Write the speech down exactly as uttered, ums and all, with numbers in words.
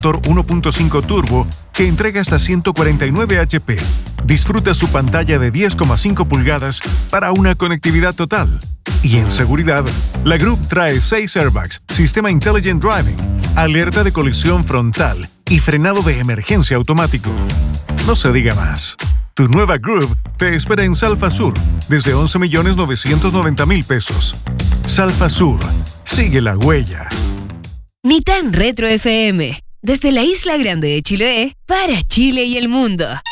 motor uno punto cinco turbo que entrega hasta ciento cuarenta y nueve H P. Disfruta su pantalla de diez coma cinco pulgadas para una conectividad total. Y en seguridad, la Group trae seis airbags, sistema Intelligent Driving, alerta de colisión frontal y frenado de emergencia automático. No se diga más. Tu nueva Groove te espera en Salfa Sur desde once millones novecientos noventa mil pesos. Salfa Sur. Sigue la huella. Ni tan retro F M. Desde la Isla Grande de Chiloé para Chile y el mundo.